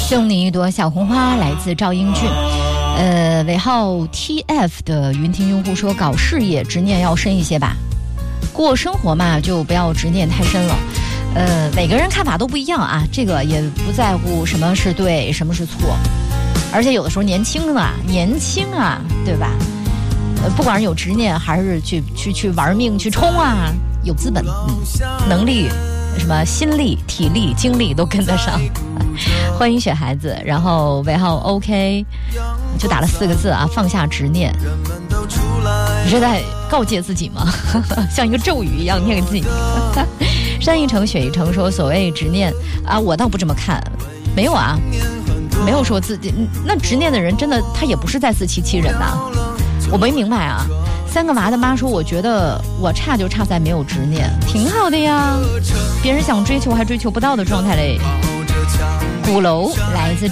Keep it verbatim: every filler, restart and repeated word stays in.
送你一朵小红花，来自赵英俊。呃，尾号 T F 的云听用户说，搞事业执念要深一些吧，过生活嘛就不要执念太深了。呃，每个人看法都不一样啊，这个也不在乎什么是对什么是错，而且有的时候年轻啊年轻啊，对吧？呃，不管是有执念还是去去去玩命去冲啊，有资本、嗯、能力什么心力体力精力都跟得上。欢迎雪孩子，然后尾号 OK 就打了四个字啊，放下执念。你是在告诫自己吗？像一个咒语一样念给自己。山一程雪一程说，所谓执念啊，我倒不这么看，没有啊，没有说自己那执念的人真的他也不是在自欺欺人呐、啊。我没明白啊。三个娃的妈说，我觉得我差就差在没有执念，挺好的呀，别人想追求还追求不到的状态嘞。鼓楼来自